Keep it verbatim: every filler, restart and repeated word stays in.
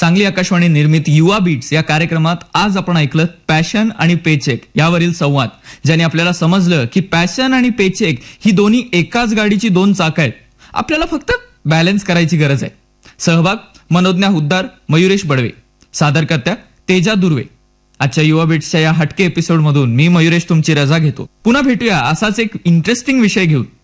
सांगली आकाशवाणी निर्मित युवा बीट्स या कार्यक्रमात आज आपण ऐकलं पॅशन आणि पेचेक यावरील संवाद, ज्याने आपल्याला समजलं की पॅशन आणि पेचेक ही दोन्ही एकाच गाडीची दोन चाकं आहेत. आपल्याला फक्त बॅलन्स करायची गरज आहे. सहभाग मनोज्ञा हुद्दार, मयुरेश बडवे. सादरकर्त्या तेजा दुर्वे. आजच्या युवा बीट्सच्या या हटके एपिसोड मधून मी मयुरेश तुमची रजा घेतो. पुन्हा भेटूया असाच एक इंटरेस्टिंग विषय घेऊन.